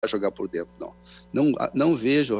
jogar por dentro, não. Não vejo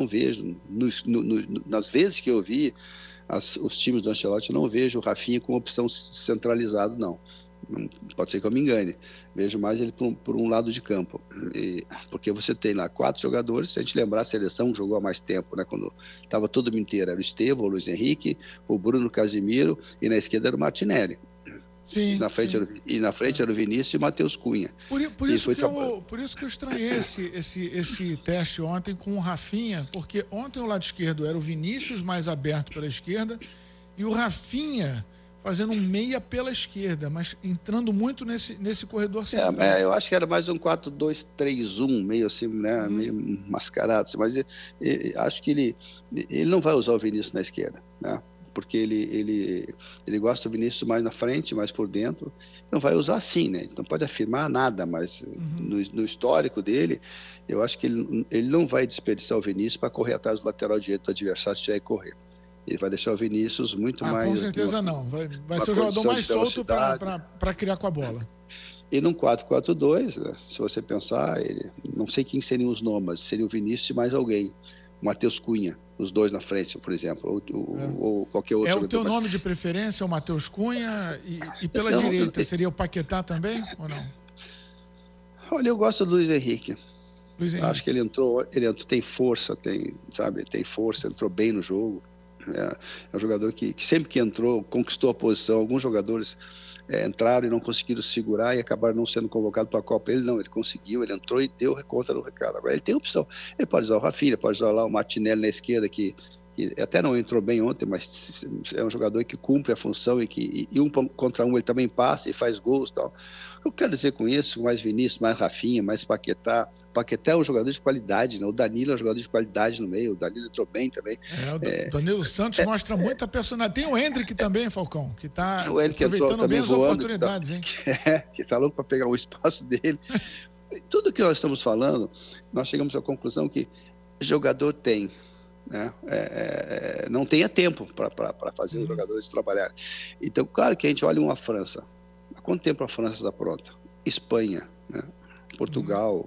nas vezes que eu vi os times do Ancelotti, não vejo o Rafinha como opção centralizado, não. Pode ser que eu me engane. Vejo mais ele por um lado de campo. Porque você tem lá 4 jogadores, se a gente lembrar, a seleção jogou há mais tempo, né? Quando estava todo mundo inteiro, era o Estevão, o Luiz Henrique, o Bruno Casimiro, e na esquerda era o Martinelli. Sim, e na frente era o Vinícius e o Matheus Cunha. Por isso que eu estranhei esse teste ontem com o Rafinha, porque ontem o lado esquerdo era o Vinícius mais aberto pela esquerda e o Rafinha fazendo um meia pela esquerda, mas entrando muito nesse corredor central. Eu acho que era mais um 4-2-3-1, meio assim, né, meio mascarado, mas acho que ele não vai usar o Vinícius na esquerda, né? Porque ele gosta do Vinícius mais na frente, mais por dentro, não vai usar assim, né? Não pode afirmar nada, mas no histórico dele, eu acho que ele não vai desperdiçar o Vinícius para correr atrás do lateral direito do adversário se tiver que correr. Ele vai deixar o Vinícius muito mais... Com certeza não. Vai ser o jogador mais solto para criar com a bola. E num 4-4-2, se você pensar, não sei quem seriam os nomes, seria o Vinícius e mais alguém. O Matheus Cunha, os dois na frente, por exemplo, ou qualquer outro. É o teu nome de preferência, o Matheus Cunha, e pela direita, seria o Paquetá também, ou não? Olha, eu gosto do Luiz Henrique. Acho que ele entrou, tem força, tem força, entrou bem no jogo. É um jogador que sempre que entrou, conquistou a posição. Alguns jogadores entraram e não conseguiram segurar e acabaram não sendo convocados para a Copa. Ele não, ele conseguiu, ele entrou e deu conta do recado. Agora ele tem opção, ele pode usar o Rafinha, pode usar lá o Martinelli na esquerda, que até não entrou bem ontem, mas é um jogador que cumpre a função e um contra um ele também passa e faz gols e tal. O que eu quero dizer com isso, mais Vinícius, mais Rafinha, mais Paquetá. Paquetá é um jogador de qualidade, né? O Danilo é um jogador de qualidade no meio, o Danilo entrou bem também. O Danilo Santos mostra muita personalidade. Tem o Hendrick também, Falcão, que está aproveitando bem as oportunidades, hein? Que está louco para pegar o espaço dele. Tudo que nós estamos falando, nós chegamos à conclusão que jogador tem, né? Não tenha tempo para fazer os jogadores trabalharem. Então, claro que a gente olha uma França. Há quanto tempo a França está pronta? Espanha, né? Portugal.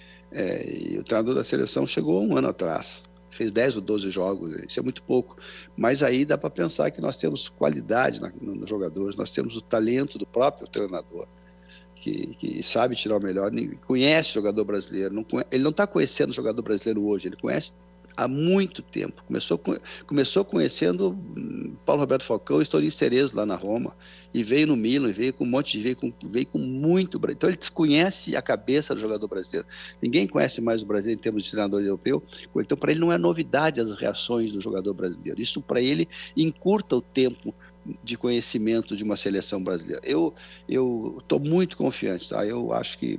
E o treinador da seleção chegou um ano atrás, fez 10 ou 12 jogos, isso é muito pouco, mas aí dá para pensar que nós temos qualidade nos jogadores, nós temos o talento do próprio treinador, que sabe tirar o melhor, conhece o jogador brasileiro, ele não está conhecendo o jogador brasileiro hoje, ele conhece há muito tempo, começou conhecendo Paulo Roberto Falcão e Estorinho Cerezo lá na Roma, e veio no Milan, veio com muito... Então ele desconhece a cabeça do jogador brasileiro. Ninguém conhece mais o brasileiro em termos de treinador europeu, então para ele não é novidade as reações do jogador brasileiro. Isso para ele encurta o tempo de conhecimento de uma seleção brasileira. Eu estou muito confiante, tá? Eu acho que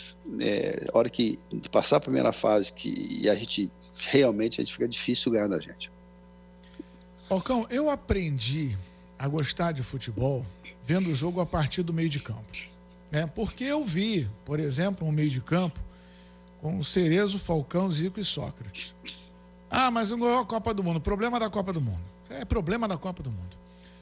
a hora que de passar a primeira fase, e a gente fica difícil ganhar da gente. Falcão, eu aprendi a gostar de futebol vendo o jogo a partir do meio de campo, né? Porque eu vi, por exemplo, um meio de campo com o Cerezo, Falcão, Zico e Sócrates. Mas não ganhou a Copa do Mundo. Problema da Copa do Mundo. Problema da Copa do Mundo.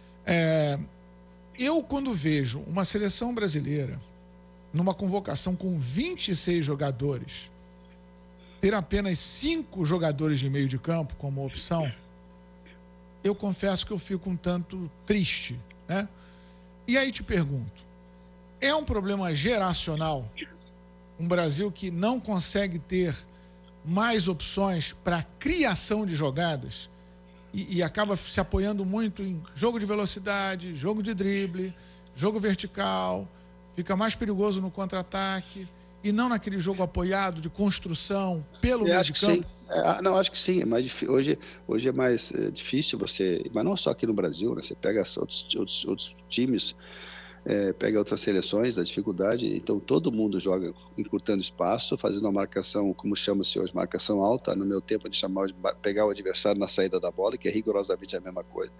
Eu, quando vejo uma seleção brasileira numa convocação com 26 jogadores, ter apenas 5 jogadores de meio de campo como opção, eu confesso que eu fico um tanto triste, né? E aí te pergunto, é um problema geracional? Um Brasil que não consegue ter mais opções para criação de jogadas e acaba se apoiando muito em jogo de velocidade, jogo de drible, jogo vertical, fica mais perigoso no contra-ataque e não naquele jogo apoiado de construção pelo meio de campo? Não, acho que sim. É mais difícil. Hoje é mais difícil você... Mas não só aqui no Brasil, né? Você pega outros times, pega outras seleções, a dificuldade. Então, todo mundo joga encurtando espaço, fazendo uma marcação, como chama-se hoje, marcação alta. No meu tempo, a gente chamava de pegar o adversário na saída da bola, que é rigorosamente a mesma coisa.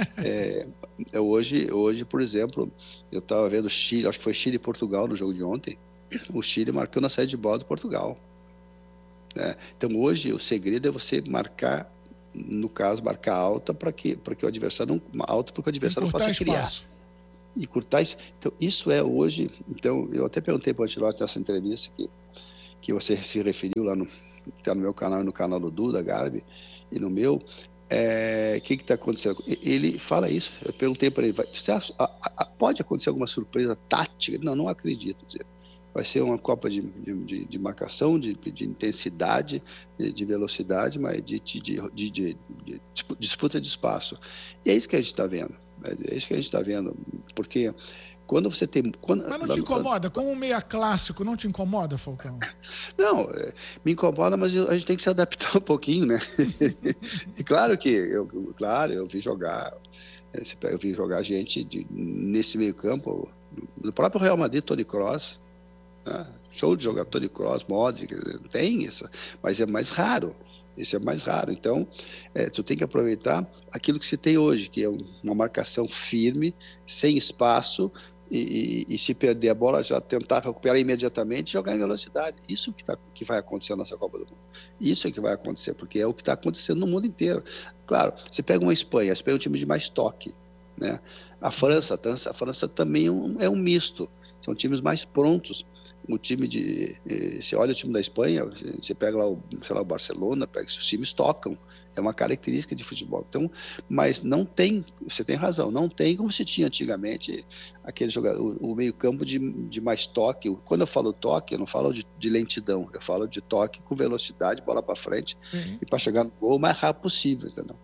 Hoje, por exemplo, eu estava vendo Chile, acho que foi Chile e Portugal no jogo de ontem. O Chile marcou na saída de bola do Portugal. Então hoje o segredo é você marcar, no caso, marcar alta para que o adversário não possa criar. E curtar isso. Então isso é hoje. Então eu até perguntei para o Ancelotti nessa entrevista que você se referiu lá tá no meu canal e no canal do Duda Garbi e no meu, o que está acontecendo? Ele fala isso, eu perguntei para ele, você acha, pode acontecer alguma surpresa tática? Não acredito. Vai ser uma Copa de marcação, de intensidade, de velocidade, mas de disputa de espaço. E é isso que a gente está vendo. Porque quando você tem... Mas não te incomoda? Como um meia clássico, não te incomoda, Falcão? Não, me incomoda, mas a gente tem que se adaptar um pouquinho, né? E claro que eu vi jogar... Eu vi jogar gente nesse meio campo, no próprio Real Madrid, Toni Kroos, né? Show de jogar Toni Kroos, Modric, tem isso, mas é mais raro. Isso é mais raro. Então, tu tem que aproveitar aquilo que você tem hoje, que é uma marcação firme, sem espaço, e se perder a bola, já tentar recuperar imediatamente e jogar em velocidade. Isso que vai acontecer nessa Copa do Mundo. Isso é que vai acontecer, porque é o que está acontecendo no mundo inteiro. Claro, você pega uma Espanha, a Espanha é um time de mais toque, né? A França também é um misto, são times mais prontos. O time você olha o time da Espanha, você pega lá o Barcelona, os times tocam, é uma característica de futebol. Então, mas não tem, você tem razão, não tem como se tinha antigamente aquele jogador, o meio-campo de mais toque. Quando eu falo toque, eu não falo de lentidão, eu falo de toque com velocidade, bola para frente. Sim. E para chegar no gol o mais rápido possível, entendeu?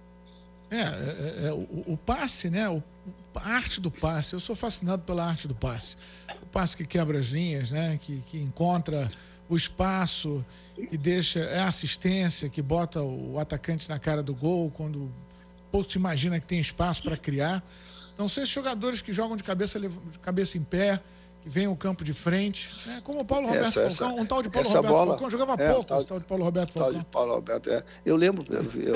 O passe, né? A arte do passe. Eu sou fascinado pela arte do passe. O passe que quebra as linhas, né? Que encontra o espaço, que deixa assistência, que bota o atacante na cara do gol quando pouco se imagina que tem espaço para criar. Então, são esses jogadores que jogam de cabeça em pé, que vêm ao campo de frente, né? Como o Paulo Roberto Falcão, um tal de Paulo Roberto Falcão jogava pouco, esse tal de Paulo Roberto Falcão. Paulo Roberto, eu lembro,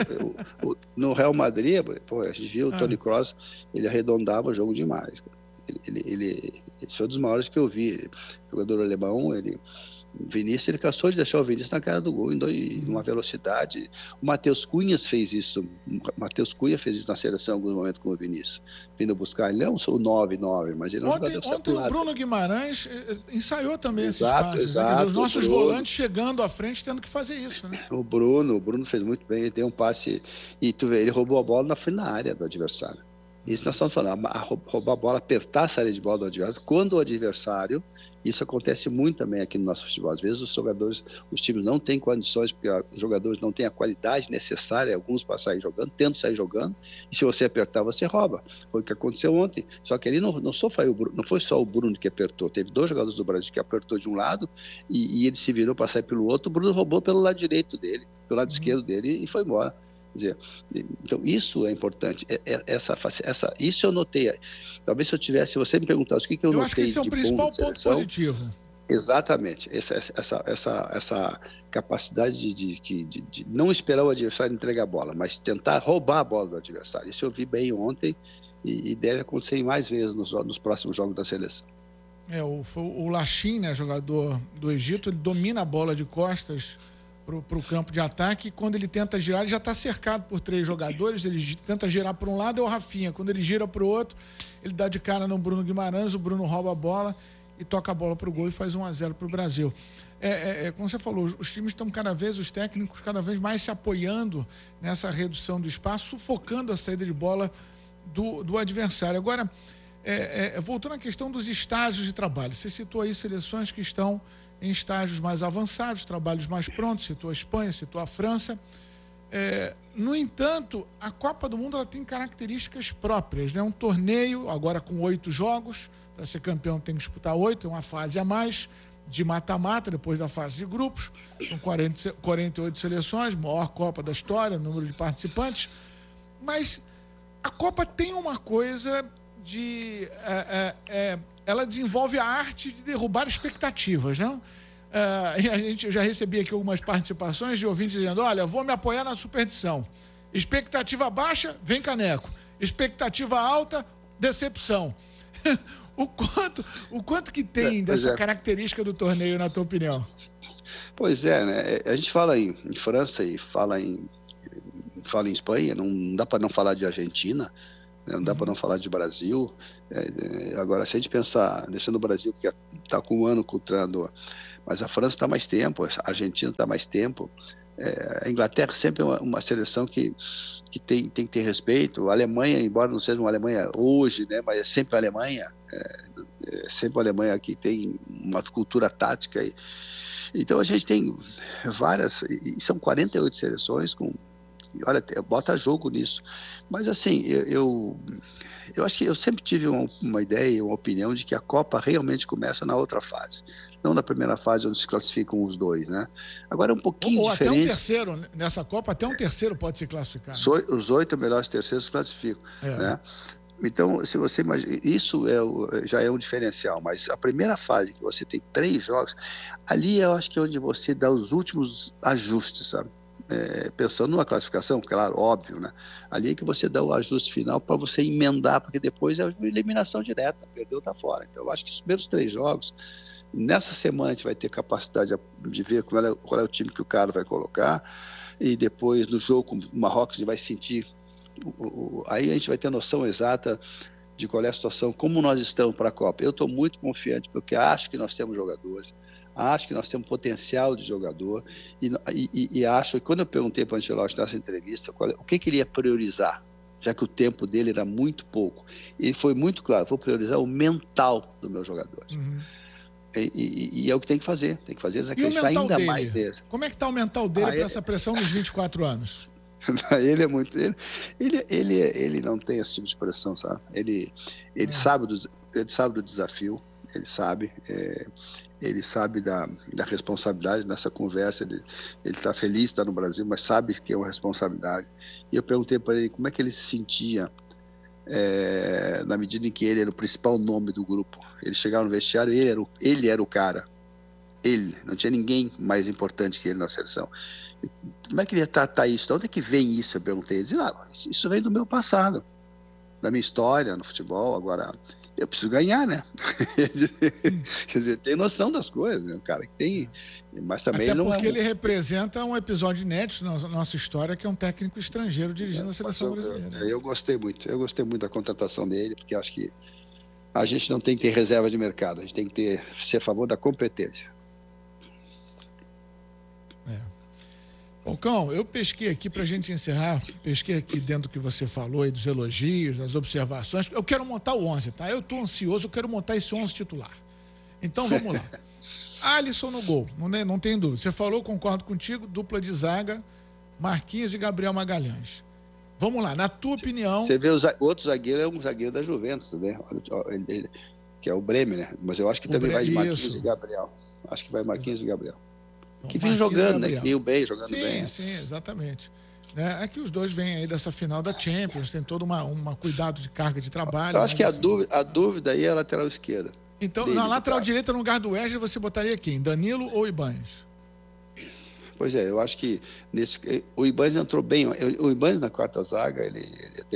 no Real Madrid, a gente viu o Toni Kroos, ele arredondava o jogo demais. Ele foi um dos maiores que eu vi, jogador alemão, Vinícius, ele cansou de deixar o Vinícius na cara do gol em uma velocidade. O Matheus Cunha fez isso na seleção em alguns momentos com o Vinícius, vindo buscar. Ele não é o 9-9, mas ele é um jogador que ontem o Bruno Guimarães ensaiou também esses passes. Exato, Quer dizer, os nossos volantes chegando à frente tendo que fazer isso, né? O Bruno fez muito bem, ele deu um passe e tu vê, ele roubou a bola na frente da área do adversário. Isso nós estamos falando, roubar a bola, apertar a saída de bola do adversário, quando o adversário... Isso acontece muito também aqui no nosso futebol. Às vezes os times não têm condições, porque os jogadores não têm a qualidade necessária, alguns para sair jogando, tentam sair jogando, e se você apertar, você rouba. Foi o que aconteceu ontem. Só que ali não foi só o Bruno que apertou, teve 2 jogadores do Brasil que apertou de um lado e ele se virou para sair pelo outro, o Bruno roubou pelo lado direito dele, pelo lado esquerdo dele e foi embora. Quer dizer, então isso é importante, isso eu notei. Talvez se você me perguntasse o que eu notei. Eu acho que esse é o principal ponto positivo. Exatamente, essa capacidade de não esperar o adversário entregar a bola, mas tentar roubar a bola do adversário. Isso eu vi bem ontem e deve acontecer mais vezes nos próximos jogos da seleção. O Lachin, né, jogador do Egito, ele domina a bola de costas para o campo de ataque, e quando ele tenta girar, ele já está cercado por 3 jogadores, ele tenta girar para um lado, é o Rafinha, quando ele gira para o outro, ele dá de cara no Bruno Guimarães, o Bruno rouba a bola e toca a bola para o gol e faz 1-0 para o Brasil. Como você falou, os times estão os técnicos cada vez mais se apoiando nessa redução do espaço, sufocando a saída de bola do adversário. Agora, voltando à questão dos estágios de trabalho, você citou aí seleções que estão em estágios mais avançados, trabalhos mais prontos, citou a Espanha, citou a França. No entanto, a Copa do Mundo ela tem características próprias, né? Um torneio, agora com 8 jogos, para ser campeão tem que disputar 8, é uma fase a mais de mata-mata, depois da fase de grupos, são 48 seleções, maior Copa da história, número de participantes, mas a Copa tem uma coisa ela desenvolve a arte de derrubar expectativas, né? Eu já recebi aqui algumas participações de ouvintes dizendo, olha, vou me apoiar na superstição. Expectativa baixa, vem caneco. Expectativa alta, decepção. O quanto que tem dessa característica do torneio, na tua opinião? Pois é, né? A gente fala em França e fala em Espanha, não dá para não falar de Argentina, não dá para não falar de Brasil. Agora, se a gente pensar, deixando o Brasil, que está com 1 ano com o treinador, mas a França está mais tempo, a Argentina está mais tempo. A Inglaterra sempre é uma seleção que tem que ter respeito. A Alemanha, embora não seja uma Alemanha hoje, né, mas é sempre a Alemanha. É sempre a Alemanha que tem uma cultura tática. Então a gente tem várias, e são 48 seleções olha, bota jogo nisso. Mas assim, eu acho que eu sempre tive uma ideia, uma opinião de que a Copa realmente começa na outra fase. Não na primeira fase onde se classificam os dois, né? Agora é um pouquinho ou diferente. Até um terceiro, nessa Copa, até um terceiro pode se classificar. Né? Os 8 melhores terceiros se classificam, né? Então, se você imagina, isso já é um diferencial, mas a primeira fase, que você tem 3 jogos, ali eu acho que é onde você dá os últimos ajustes, sabe? Pensando numa classificação, claro, óbvio, né? Ali é que você dá o ajuste final para você emendar, porque depois é a eliminação direta, perdeu, tá fora. Então, eu acho que os primeiros 3 jogos, nessa semana a gente vai ter capacidade de ver qual é o time que o cara vai colocar, e depois no jogo com o Marrocos a gente vai sentir, aí a gente vai ter noção exata de qual é a situação, como nós estamos para a Copa. Eu estou muito confiante, porque acho que nós temos jogadores, acho que nós temos potencial de jogador, e acho que quando eu perguntei para o Ancelotti nessa entrevista o que ele ia priorizar, já que o tempo dele era muito pouco, ele foi muito claro: vou priorizar o mental do meu jogador. E é o que tem que fazer acreditar ainda dele? Mais nele. Como é que está o mental dele para essa pressão dos 24 anos? Ele é muito. Ele não tem esse tipo de pressão, sabe? Ele sabe do desafio, ele sabe da responsabilidade nessa conversa. Ele está feliz de estar no Brasil, mas sabe que é uma responsabilidade. E eu perguntei para ele como é que ele se sentia na medida em que ele era o principal nome do grupo. Ele chegava no vestiário, ele era o cara. Ele, não tinha ninguém mais importante que ele na seleção. Como é que ele ia tratar isso? De onde é que vem isso? Eu perguntei. Ele disse: isso vem do meu passado, da minha história no futebol. Agora, eu preciso ganhar, né? Quer dizer, tem noção das coisas, né? O cara que tem, mas também até não porque ele representa um episódio inédito na nossa história, que é um técnico estrangeiro dirigindo a seleção brasileira. Eu gostei muito da contratação dele, porque acho que a gente não tem que ter reserva de mercado, a gente tem que ser a favor da competência. Falcão, eu pesquei aqui pra gente encerrar, pesquei aqui dentro do que você falou aí, dos elogios, das observações. Eu quero montar o 11, tá? Eu tô ansioso, eu quero montar esse 11 titular. Então vamos lá. Alisson no gol, não tem dúvida. Você falou, concordo contigo, dupla de zaga, Marquinhos e Gabriel Magalhães. Vamos lá, na tua opinião... Você vê o outro zagueiro, é um zagueiro da Juventus também, que é o Bremer, né? Mas eu acho que também vai de Marquinhos e Gabriel. Acho que vai Marquinhos e Gabriel. Que vem jogando, né? Que veio bem, jogando bem. Sim, exatamente. É que os dois vêm aí dessa final da Champions, tem todo um cuidado de carga de trabalho. Eu acho que a dúvida aí é a lateral esquerda. Então, na lateral direita, no lugar do Wesley, você botaria quem? Danilo ou Ibanez? Pois eu acho que o Ibanez entrou bem. O Ibanez na quarta zaga, ele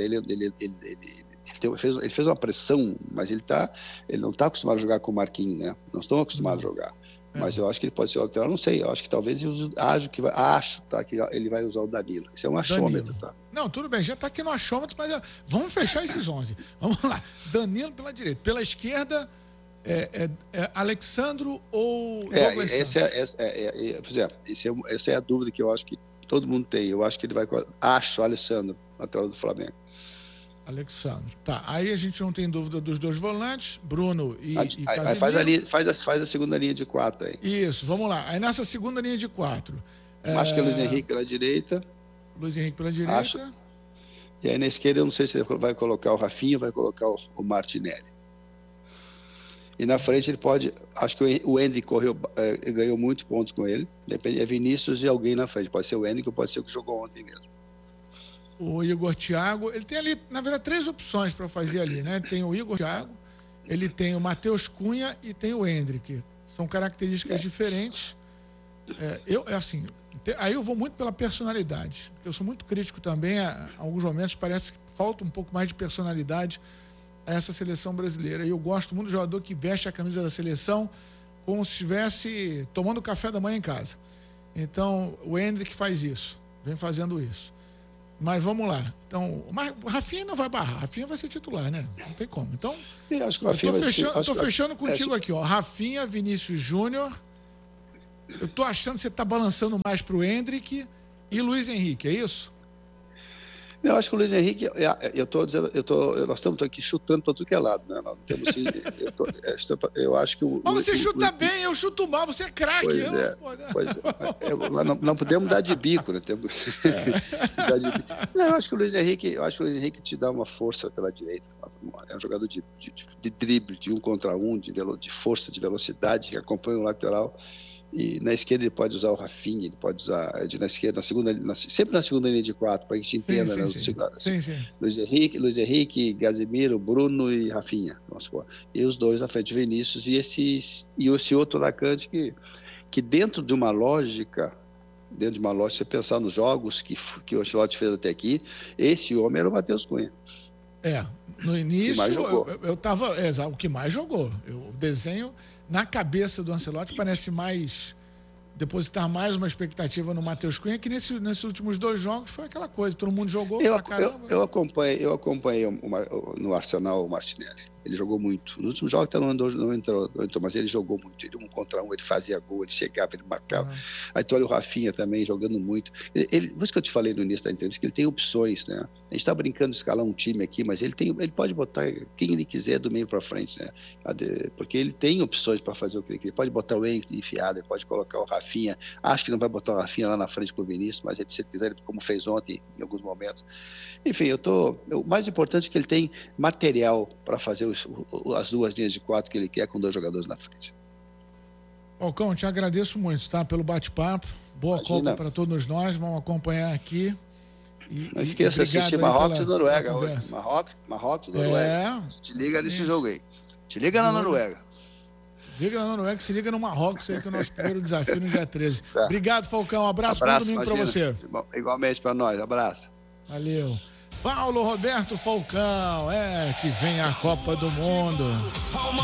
fez uma pressão, mas ele não está acostumado a jogar com o Marquinhos, né? Não estão acostumados a jogar. Mas eu acho que ele pode ser lateral, não sei. Eu acho que talvez que ele vai usar o Danilo. Isso é um achômetro, tá? Não, tudo bem, já está aqui no achômetro, mas vamos fechar esses 11. Vamos lá. Danilo pela direita. Pela esquerda, Alexandro ou Douglas Santos? Essa é a dúvida que eu acho que todo mundo tem. Eu acho que ele vai... Acho o Alexandro, lateral do Flamengo. Alexandre. Tá, aí a gente não tem dúvida dos dois volantes, Bruno e Casemiro. Faz a segunda linha de 4 aí. Isso, vamos lá. Aí nessa segunda linha de 4... Acho que é Luiz Henrique pela direita. Luiz Henrique pela direita. Acho. E aí na esquerda eu não sei se ele vai colocar o Rafinha ou vai colocar o Martinelli. E na frente ele pode... Acho que o Endrick ganhou muitos pontos com ele. Depende, é Vinícius e alguém na frente. Pode ser o Endrick ou pode ser o que jogou ontem mesmo. O Igor Thiago, ele tem ali, na verdade, 3 opções para fazer ali, né? Tem o Igor Thiago, ele tem o Matheus Cunha e tem o Endrick. São características diferentes. Aí eu vou muito pela personalidade, porque eu sou muito crítico também. A alguns momentos parece que falta um pouco mais de personalidade a essa seleção brasileira. E eu gosto muito do jogador que veste a camisa da seleção como se estivesse tomando café da manhã em casa. Então, o Endrick faz isso, vem fazendo isso. Mas vamos lá. Então, o Rafinha não vai barrar. Rafinha vai ser titular, né? Não tem como. Então, eu acho que o Rafinha tô fechando contigo aqui, ó. Rafinha, Vinícius Júnior, Eu tô achando que você tá balançando mais pro Endrick e Luiz Henrique, é isso? Eu acho que o Luiz Henrique, nós estamos aqui chutando para tudo que é lado, né? Nós temos, assim, eu acho que Mas você chuta bem, eu chuto mal, você é craque. Não podemos dar de bico, né? Não, eu acho que o Luiz Henrique te dá uma força pela direita. É um jogador de drible, de 1 contra 1, de força, de velocidade, que acompanha o lateral. E na esquerda ele pode usar o Rafinha, ele pode usar na esquerda, sempre na segunda linha de 4, para que a gente entenda, né? Sim. Luiz Henrique, Casemiro, Bruno e Rafinha, vamos supor. E os dois à frente, Vinícius, e esse outro atacante que dentro de uma lógica, você pensar nos jogos que o Ancelotti fez até aqui, esse homem era o Matheus Cunha. No início eu tava, o que mais jogou. O desenho na cabeça do Ancelotti parece mais depositar mais uma expectativa no Matheus Cunha, que nesses últimos 2 jogos foi aquela coisa, todo mundo jogou pra caramba. Eu acompanhei no Arsenal o Martinelli. Ele jogou muito. Nos últimos jogos não entrou, mas ele jogou muito. Ele 1 contra 1, ele fazia gol, ele chegava, ele marcava. Aí tu olha o Rafinha também jogando muito. Por isso que eu te falei no início da entrevista, que ele tem opções, né? A gente está brincando de escalar um time aqui, mas ele pode botar quem ele quiser do meio para frente, né? Porque ele tem opções para fazer o que ele quer. Ele pode botar o Henrique enfiado, ele pode colocar o Rafinha. Acho que não vai botar o Rafinha lá na frente com o Vinícius, mas se ele quiser, como fez ontem, em alguns momentos. Enfim, o mais importante é que ele tem material para fazer as 2 linhas de 4 que ele quer com 2 jogadores na frente. Falcão, te agradeço muito, tá? Pelo bate-papo. Boa Copa para todos nós. Vamos acompanhar aqui. Não esqueça de assistir Marrocos e Noruega hoje. Marrocos e Noruega. Te liga nesse jogo aí. Te liga na Noruega. Liga na Noruega, se liga no Marrocos, aí que é o nosso primeiro desafio no dia 13. Tá. Obrigado, Falcão. Um abraço, bom domingo para você. Igualmente para nós. Abraço. Valeu. Paulo Roberto Falcão, que vem a Copa do Mundo.